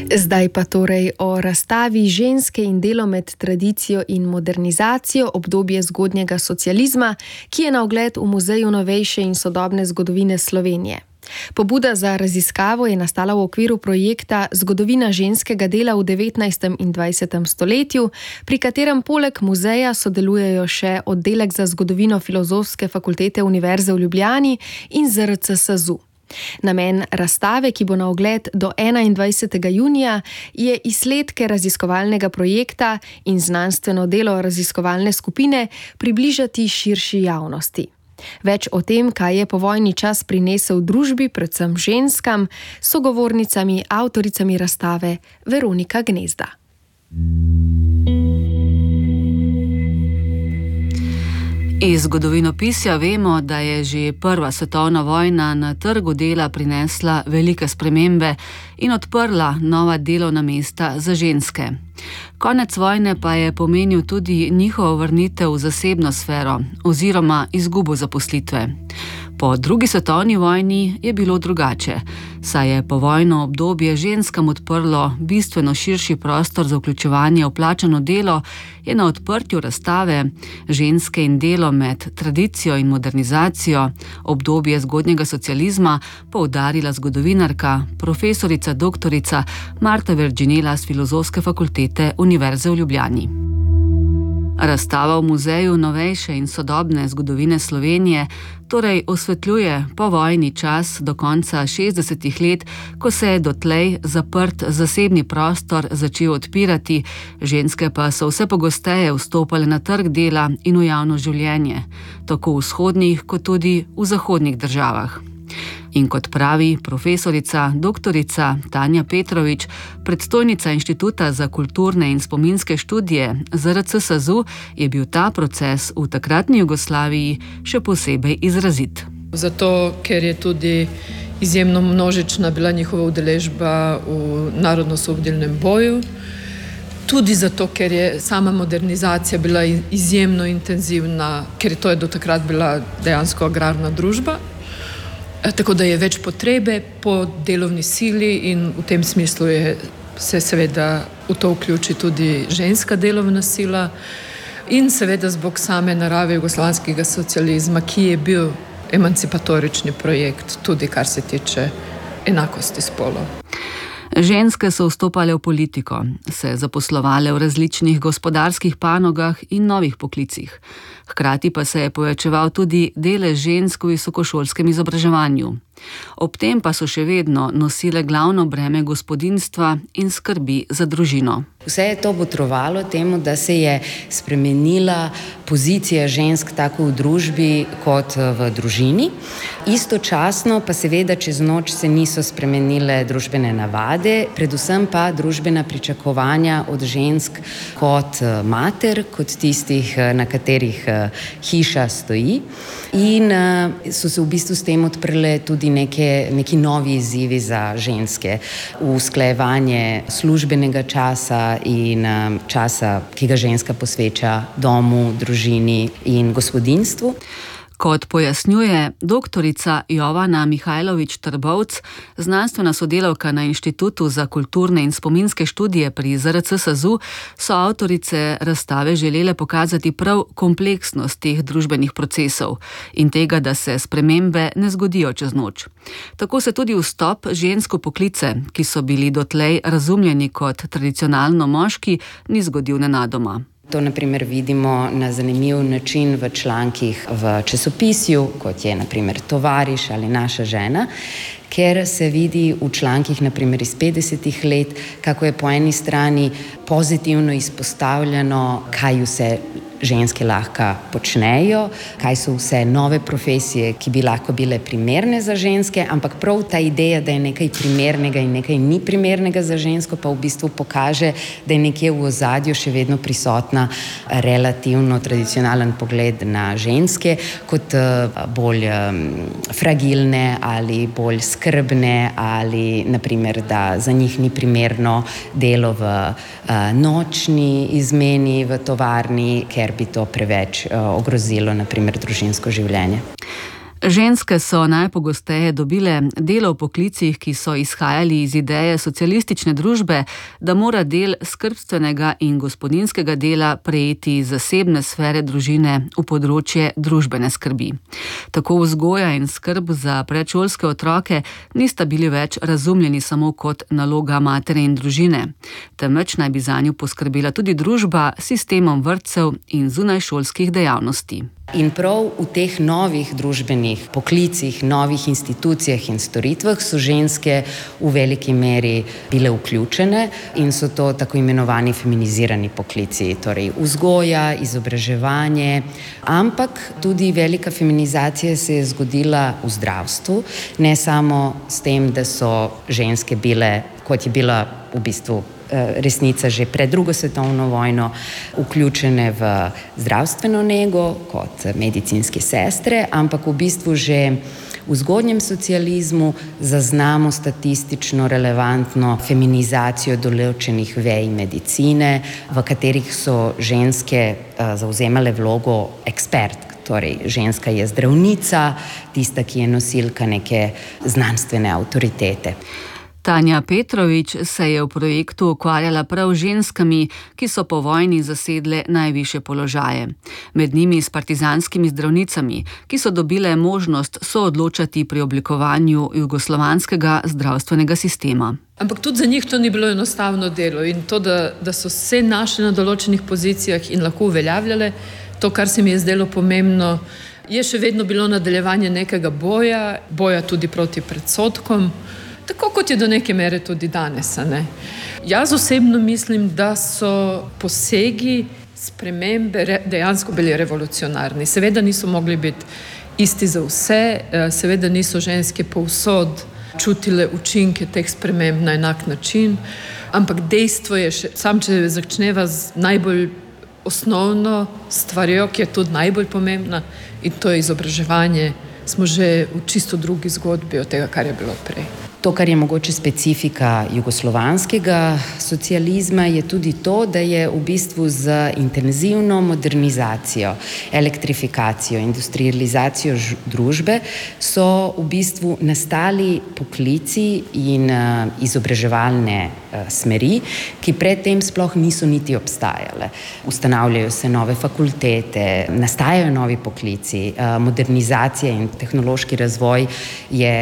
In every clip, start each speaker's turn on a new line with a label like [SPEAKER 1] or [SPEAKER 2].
[SPEAKER 1] Zdaj pa torej o razstavi Ženske in delo med tradicijo in modernizacijo, obdobje zgodnjega socializma, ki je na ogled v Muzeju novejše in sodobne zgodovine Slovenije. Pobuda za raziskavo je nastala v okviru projekta Zgodovina ženskega dela v 19. in 20. stoletju, pri katerem poleg muzeja sodelujejo še oddelek za zgodovino Filozofske fakultete Univerze v Ljubljani in ZRC SAZU. Namen razstave, ki bo na ogled do 21. junija, je izsledke raziskovalnega projekta in znanstveno delo raziskovalne skupine približati širši javnosti. Več o tem, kaj je povojni čas prinesel družbi, predvsem ženskam, so govornicami, avtoricami razstave Veronika Gnezda.
[SPEAKER 2] Iz zgodovinopisja vemo, da je že prva svetovna vojna na trgu dela prinesla velike spremembe in odprla nova delovna mesta za ženske. Konec vojne pa je pomenil tudi njihovo vrnitev v zasebno sfero oziroma izgubo zaposlitve. Po drugi svetovni vojni je bilo drugače, saj je povojno obdobje ženskam odprlo bistveno širši prostor za vključevanje v plačano delo, je na odprtju razstave Ženske in delo med tradicijo in modernizacijo, obdobje zgodnjega socializma, poudarila zgodovinarka, profesorica doktorica Marta Verginela z Filozofske fakultete Univerze v Ljubljani. Razstava v Muzeju novejše in sodobne zgodovine Slovenije torej osvetljuje povojni čas do konca 60. let, ko se je dotlej zaprt zasebni prostor začel odpirati, ženske pa so vse pogosteje vstopale na trg dela in v javno življenje, tako v vzhodnih kot tudi v zahodnih državah. In kot pravi profesorica doktorica Tanja Petrovič, predstojnica Inštituta za kulturne in spominske študije ZRC SAZU, je bil ta proces v takratni Jugoslaviji še posebej izrazit.
[SPEAKER 3] Zato, ker je tudi izjemno množična bila njihova udeležba v narodnoosvobodilnem boju, tudi zato, ker je sama modernizacija bila izjemno intenzivna, ker to je do takrat bila dejansko agrarna družba. Tako da je več potrebe po delovni sili in v tem smislu se seveda v to vključi tudi ženska delovna sila in seveda zbog same narave jugoslovanskega socializma, ki je bil emancipatorični projekt, tudi kar se tiče enakosti spolov.
[SPEAKER 2] Ženske so vstopale v politiko, se zaposlovale v različnih gospodarskih panogah in novih poklicih. Hkrati pa se je povečeval tudi delež žensk v visokošolskem izobraževanju. Ob tem pa so še vedno nosile glavno breme gospodinjstva in skrbi za družino.
[SPEAKER 4] Vse je to botrovalo temu, da se je spremenila pozicija žensk tako v družbi kot v družini. Istočasno pa seveda čez noč se niso spremenile družbene navade, predvsem pa družbena pričakovanja od žensk kot mater, kot tistih, na katerih hiša stoji. In so se v bistvu s tem odprle tudi neki novi izzivi za ženske. Usklajevanje službenega časa in časa, ki ga ženska posveča domu, družini in gospodinjstvu.
[SPEAKER 2] Kot pojasnjuje doktorica Jovana Mihajlović-Trbovc, znanstvena sodelavka na Inštitutu za kulturne in spominske študije pri ZRC SAZU, so avtorice razstave želele pokazati prav kompleksnost teh družbenih procesov in tega, da se spremembe ne zgodijo čez noč. Tako se tudi vstop žensk v poklice, ki so bili dotlej razumljeni kot tradicionalno moški, ni zgodil nenadoma.
[SPEAKER 4] To naprimer vidimo na zanimiv način v člankih v časopisju, kot je naprimer Tovariš ali Naša žena, ker se vidi v člankih naprimer iz 50. let, kako je po eni strani pozitivno izpostavljeno, kaj vse ženske lahko počnejo, kaj so vse nove profesije, ki bi lahko bile primerne za ženske, ampak prav ta ideja, da je nekaj primernega in nekaj ni primernega za žensko, pa v bistvu pokaže, da je nekje v ozadju še vedno prisotna relativno tradicionalen pogled na ženske kot bolj fragilne ali bolj skrbne ali naprimer, da za njih ni primerno delo v nočni izmeni v tovarni, ker bi to preveč ogrozilo naprimer družinsko življenje.
[SPEAKER 2] Ženske so najpogosteje dobile delo v poklicih, ki so izhajali iz ideje socialistične družbe, da mora del skrbstvenega in gospodinjskega dela prejeti iz zasebne sfere družine v področje družbene skrbi. Tako vzgoja in skrb za predšolske otroke nista bili več razumljeni samo kot naloga matere in družine, temveč naj bi zanju poskrbela tudi družba s sistemom vrtcev in zunajšolskih dejavnosti.
[SPEAKER 4] In prav v teh novih družbenih poklicih, novih institucijah in storitvah so ženske v veliki meri bile vključene in so to tako imenovani feminizirani poklici, torej vzgoja, izobraževanje, ampak tudi velika feminizacija se je zgodila v zdravstvu, ne samo s tem, da so ženske bile, kot je bila v bistvu resnica že pred drugo svetovno vojno, vključene v zdravstveno nego kot medicinske sestre, ampak v bistvu že v zgodnjem socializmu zaznamo statistično relevantno feminizacijo določenih vej medicine, v katerih so ženske zavzemale vlogo ekspertk. Torej, ženska je zdravnica, tista, ki je nosilka neke znanstvene avtoritete.
[SPEAKER 2] Tanja Petrovič se je v projektu ukvarjala prav ženskami, ki so po vojni zasedle najvišje položaje. Med njimi s partizanskimi zdravnicami, ki so dobile možnost soodločati pri oblikovanju jugoslovanskega zdravstvenega sistema.
[SPEAKER 3] Ampak tudi za njih to ni bilo enostavno delo in to, da so se našli na določenih pozicijah in lahko uveljavljale, to, kar se mi je zdelo pomembno, je še vedno bilo nadaljevanje nekega boja tudi proti predsodkom, tako kot je do neke mere tudi danes. Ne? Jaz osebno mislim, da so posegi, spremembe dejansko bili revolucionarni. Seveda niso mogli biti isti za vse, seveda niso ženske povsod čutile učinke teh sprememb na enak način, ampak dejstvo je, če začneva z najbolj osnovno stvarjo, ki je tudi najbolj pomembna, in to je izobraževanje, smo že v čisto drugi zgodbi od tega, kar je bilo prej.
[SPEAKER 4] To, kar je mogoče specifika jugoslovanskega socializma, je tudi to, da je v bistvu z intenzivno modernizacijo, elektrifikacijo, industrializacijo družbe so v bistvu nastali poklici in izobraževalne smeri, ki predtem sploh niso niti obstajale. Ustanavljajo se nove fakultete, nastajajo novi poklici, modernizacija in tehnološki razvoj je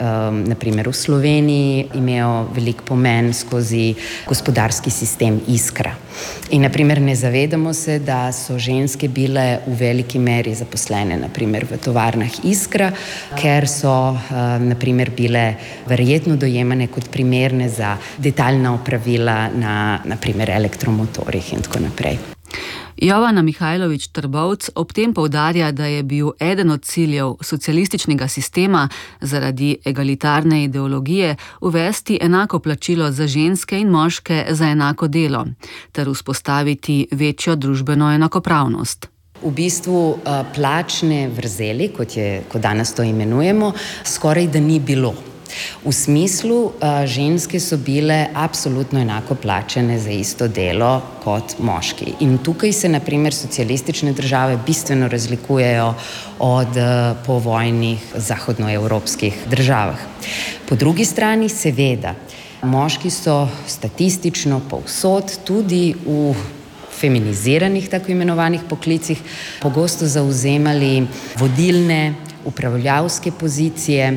[SPEAKER 4] na primer v Sloveniji imel velik pomen skozi gospodarski sistem Iskra. In naprimer ne zavedamo se, da so ženske bile v veliki meri zaposlene naprimer v tovarnah Iskra, ker so naprimer bile verjetno dojemane kot primerne za detaljna opravila na naprimer elektromotorjih in tako naprej.
[SPEAKER 2] Jovana Mihajlović-Trbovc ob tem poudarja, da je bil eden od ciljev socialističnega sistema zaradi egalitarne ideologije uvesti enako plačilo za ženske in moške za enako delo ter vzpostaviti večjo družbeno enakopravnost.
[SPEAKER 4] V bistvu plačne vrzeli, kot danes to imenujemo, skoraj da ni bilo. V smislu, ženske so bile absolutno enako plačene za isto delo kot moški. In tukaj se na primer socialistične države bistveno razlikujejo od povojnih zahodnoevropskih državah. Po drugi strani seveda, moški so statistično povsod, tudi v feminiziranih tako imenovanih poklicih, pogosto zavzemali vodilne upravljavske pozicije,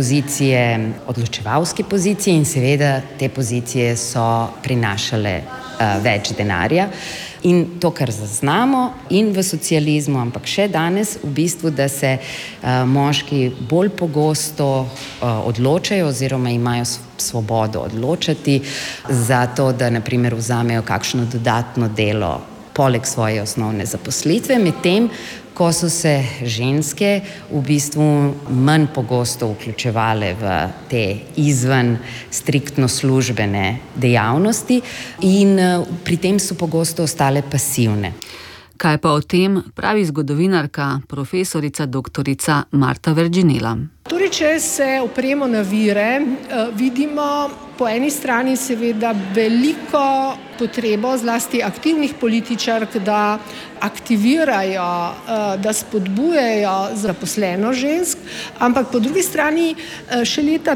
[SPEAKER 4] odločevalske pozicije in seveda te pozicije so prinašale več denarja. In to, kar zaznamo in v socializmu, ampak še danes v bistvu, da se moški bolj pogosto odločajo oziroma imajo svobodo odločati za to, da naprimer vzamejo kakšno dodatno delo poleg svoje osnovne zaposlitve, medtem ko so se ženske v bistvu manj pogosto vključevale v te izven striktno službene dejavnosti in pri tem so pogosto ostale pasivne.
[SPEAKER 2] Kaj pa o tem pravi zgodovinarka, profesorica doktorica Marta Verginela.
[SPEAKER 5] Torej, če se opremo na vire, vidimo po eni strani seveda veliko potrebo zlasti aktivnih političark, da aktivirajo, da spodbujajo zaposleno žensk, ampak po drugi strani še leta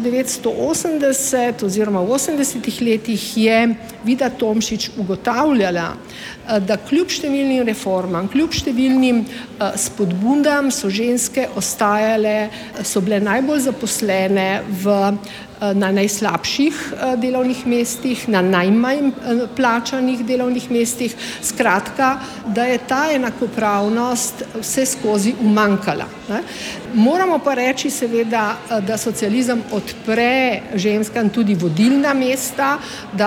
[SPEAKER 5] 1980 oziroma v 80-ih letih je Vida Tomšič ugotavljala, da kljub številnim reformam, kljub številnim spodbudam so ženske ostajale, so bile najbolj zaposlene na najslabših delovnih mestih, na najmanj plačanih delovnih mestih. Skratka, da je ta enakopravnost vse skozi umanjkala. Moramo pa reči seveda, da socializem odpre ženskam tudi vodilna mesta,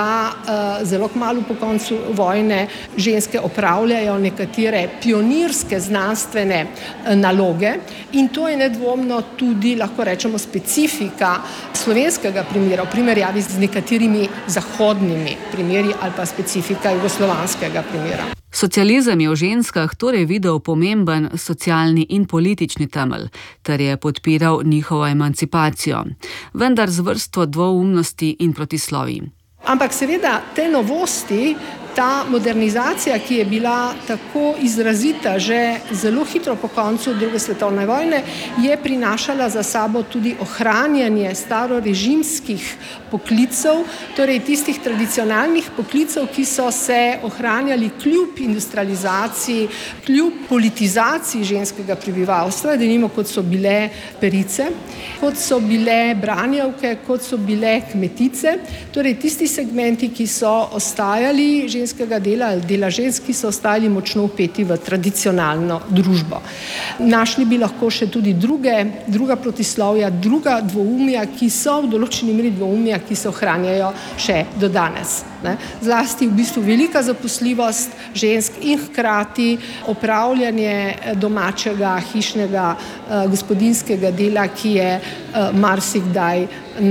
[SPEAKER 5] da zelo kmalu po koncu vojne ženske opravljajo nekatere pionirske znanstvene naloge in to je nedvomno tudi, lahko rečemo, specifika slovenskega primera v primerjavi z nekaterimi zahodnimi primeri ali pa specifika jugoslovanskega primera.
[SPEAKER 2] Socializem je v ženskah torej videl pomemben socialni in politični temelj, ter je podpiral njihovo emancipacijo, vendar z vrsto dvoumnosti in protislovij.
[SPEAKER 5] Ampak seveda te novosti, ta modernizacija, ki je bila tako izrazita že zelo hitro po koncu druge svetovne vojne, je prinašala za sabo tudi ohranjanje starorežimskih poklicev, torej tistih tradicionalnih poklicev, ki so se ohranjali kljub industrializaciji, kljub politizaciji ženskega prebivalstva, denimo kot so bile perice, kot so bile branjevke, kot so bile kmetice, torej tisti segmenti, ki so ostajali ženskega dela ali dela žensk, ki so ostali močno vpeti v tradicionalno družbo. Našli bi lahko še tudi druga protislovja, druga dvoumja, ki so v določeni meri dvoumja, ki se ohranjajo še do danes. Zlasti v bistvu velika zaposljivost žensk in hkrati opravljanje domačega, hišnega, gospodinjskega dela, ki je marsikdaj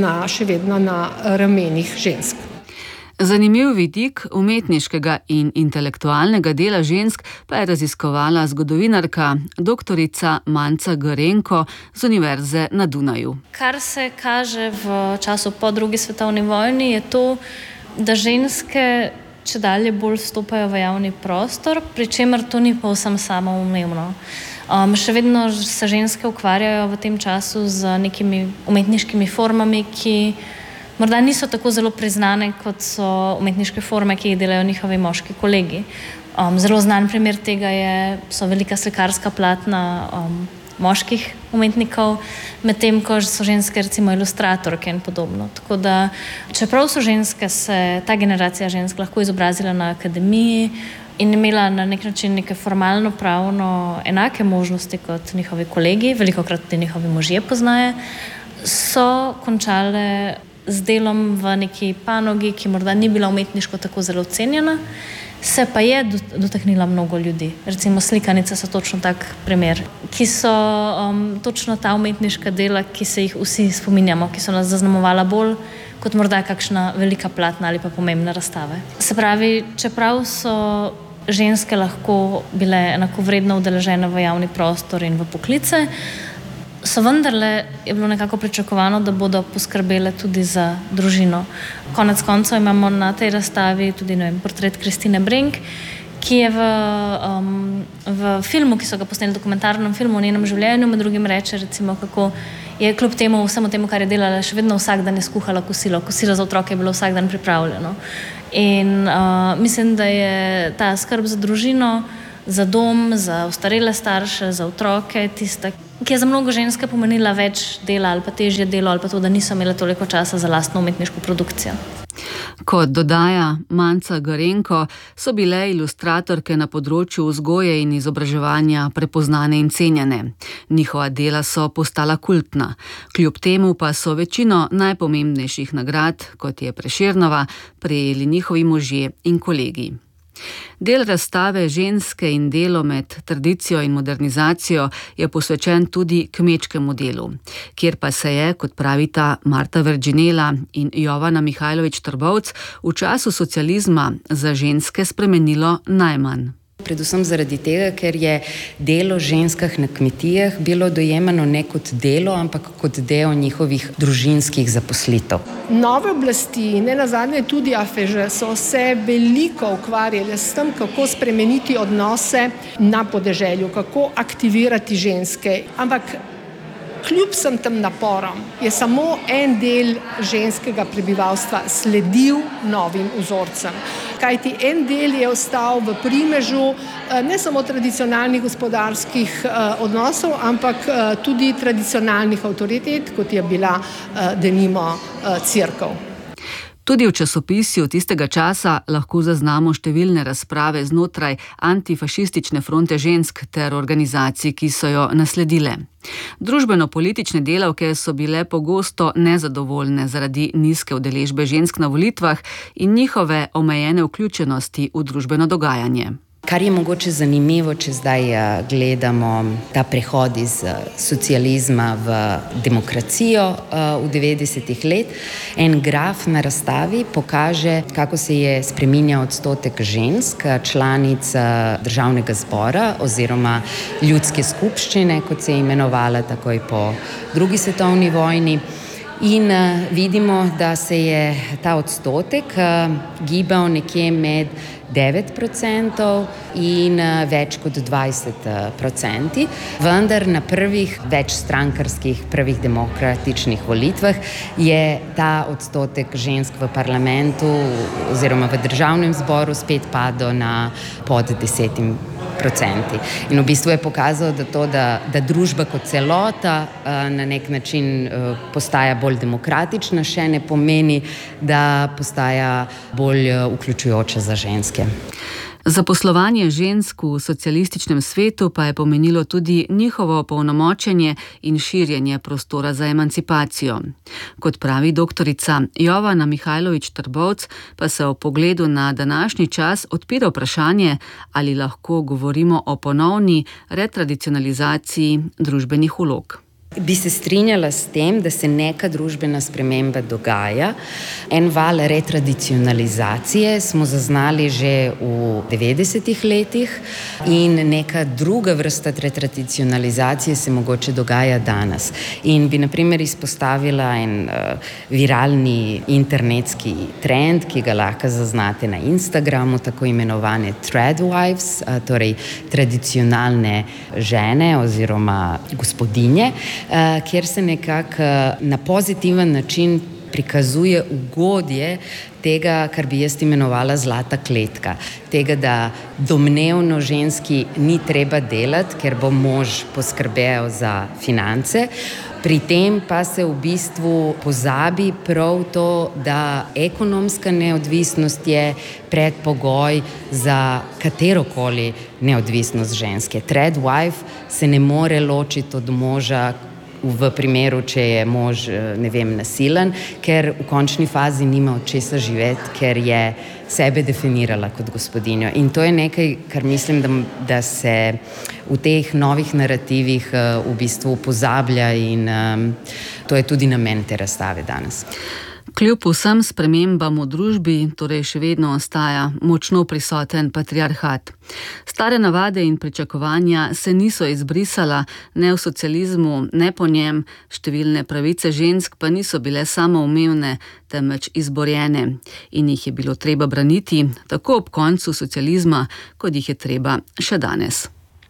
[SPEAKER 5] še vedno na ramenih žensk.
[SPEAKER 2] Zanimiv vidik umetniškega in intelektualnega dela žensk pa je raziskovala zgodovinarka doktorica Manca Garenko z Univerze na Dunaju.
[SPEAKER 6] Kar se kaže v času po drugi svetovni vojni je to, da ženske čedalje bolj vstopajo v javni prostor, pri čemer to ni povsem samoumevno. Še vedno se ženske ukvarjajo v tem času z nekimi umetniškimi formami, ki morda niso tako zelo priznane, kot so umetniške forme, ki jih delajo njihovi moški kolegi. Zelo znan primer tega so velika slikarska platna moških umetnikov, medtem ko so ženske recimo ilustratorke in podobno. Tako da, čeprav so ženske ta generacija žensk lahko izobrazila na akademiji in imela na nek način neke formalno pravno enake možnosti kot njihovi kolegi, velikokrat tudi njihovi možje poznaje, so končale z delom v neki panogi, ki morda ni bila umetniško tako zelo cenjena, se pa je dotaknila mnogo ljudi. Recimo slikanice so točno tak primer, ki so točno ta umetniška dela, ki se jih vsi spominjamo, ki so nas zaznamovala bolj kot morda kakšna velika platna ali pa pomembne razstave. Se pravi, čeprav so ženske lahko bile enakovredno udeležene v javni prostor in v poklice, so vendarle je bilo nekako pričakovano, da bodo poskrbele tudi za družino. Konec koncev imamo na tej razstavi tudi portret Kristine Brenk, ki je v filmu, ki so ga posneli, dokumentarnem filmu o njenem življenju, med drugim reče, recimo, kako je kljub temu vsemu temu, kar je delala, še vedno vsak dan je skuhala kosilo. Kosilo za otroke je bilo vsak dan pripravljeno. In mislim, da je ta skrb za družino, za dom, za ostarele starše, za otroke, tista, ki je za mnogo ženske pomenila več dela ali pa težje delo ali pa to, da niso imele toliko časa za lastno umetniško produkcijo.
[SPEAKER 2] Kot dodaja Manca Garenko, so bile ilustratorke na področju vzgoje in izobraževanja prepoznane in cenjene. Njihova dela so postala kultna. Kljub temu pa so večino najpomembnejših nagrad, kot je Prešernova, prejeli njihovi možje in kolegi. Del razstave Ženske in delo med tradicijo in modernizacijo je posvečen tudi kmečkemu delu, kjer pa se je, kot pravita Marta Verginela in Jovana Mihajlović Trbovc, v času socializma za ženske spremenilo najmanj.
[SPEAKER 4] predvsem zaradi tega, ker je delo ženskah na kmetijah bilo dojemano ne kot delo, ampak kot del njihovih družinskih zaposlitev.
[SPEAKER 5] Nove oblasti, ne nazadnje tudi AFŽ, so se veliko ukvarjali s tem, kako spremeniti odnose na podeželju, kako aktivirati ženske. Ampak kljub vsem tem naporom je samo en del ženskega prebivalstva sledil novim vzorcem. Kajti en del je ostal v primežu ne samo tradicionalnih gospodarskih odnosov, ampak tudi tradicionalnih avtoritet, kot je bila denimo cerkev.
[SPEAKER 2] Tudi v časopisju tistega časa lahko zaznamo številne razprave znotraj antifašistične fronte žensk ter organizacij, ki so jo nasledile. Družbeno-politične delavke so bile pogosto nezadovoljne zaradi nizke udeležbe žensk na volitvah in njihove omejene vključenosti v družbeno dogajanje.
[SPEAKER 4] Kar je mogoče zanimivo, če zdaj gledamo ta prehod iz socializma v demokracijo v 90-ih let, en graf na razstavi pokaže, kako se je spreminjal odstotek žensk, članic državnega zbora oziroma ljudske skupščine, kot se je imenovala takoj po drugi svetovni vojni. In vidimo, da se je ta odstotek gibal nekje med 9% in več kot 20%, vendar na prvih večstrankarskih, prvih demokratičnih volitvah je ta odstotek žensk v parlamentu oziroma v državnem zboru spet padel na pod 10%. In v bistvu je pokazal, da družba kot celota na nek način postaja bolj demokratična, še ne pomeni, da postaja bolj vključujoča za ženske.
[SPEAKER 2] Zaposlovanje žensk v socialističnem svetu pa je pomenilo tudi njihovo opolnomočenje in širjenje prostora za emancipacijo. Kot pravi doktorica Jovana Mihajlović-Trbovc, pa se ob pogledu na današnji čas odpira vprašanje, ali lahko govorimo o ponovni retradicionalizaciji družbenih vlog.
[SPEAKER 4] Bi se strinjala s tem, da se neka družbena sprememba dogaja. En val retradicionalizacije smo zaznali že v 90-ih letih in neka druga vrsta retradicionalizacije se mogoče dogaja danes. In bi na primer izpostavila en viralni internetski trend, ki ga lahko zaznate na Instagramu, tako imenovane threadwives, torej tradicionalne žene oziroma gospodinje, kjer se nekako na pozitiven način prikazuje ugodje tega, kar bi jaz imenovala zlata kletka. Tega, da domnevno ženski ni treba delati, ker bo mož poskrbel za finance. Pri tem pa se v bistvu pozabi prav to, da ekonomska neodvisnost je predpogoj za katerokoli neodvisnost ženske. Threadwife se ne more ločiti od moža v primeru, če je mož, nasilen, ker v končni fazi nima od česa živeti, ker je sebe definirala kot gospodinjo. In to je nekaj, kar mislim, da se v teh novih narativih v bistvu pozablja in to je tudi namen te razstave danes.
[SPEAKER 2] Kljub vsem spremembam v družbi, torej še vedno ostaja močno prisoten patriarhat. Stare navade in pričakovanja se niso izbrisala, ne v socializmu, ne po njem, številne pravice žensk pa niso bile samoumevne, temveč izborjene in jih je bilo treba braniti, tako ob koncu socializma, kot jih je treba še danes.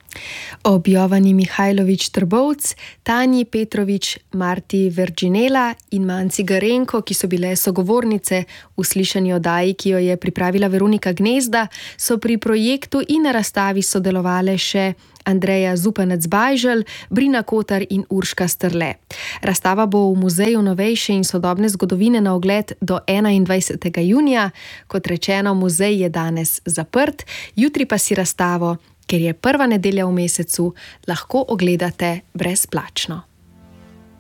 [SPEAKER 1] Ob Jovani Mihajlović-Trbovc, Tanji Petrović, Marti Verginela in Manci Garenko, ki so bile sogovornice v slišani oddaji, ki jo je pripravila Veronika Gnezda, so pri projektu in na razstavi sodelovale še Andreja Zupanec-Bajželj, Brina Kotar in Urška Strle. Razstava bo v Muzeju novejše in sodobne zgodovine na ogled do 21. junija. Kot rečeno, muzej je danes zaprt, jutri pa si razstavo, ker je prva nedelja v mesecu, lahko ogledate brezplačno.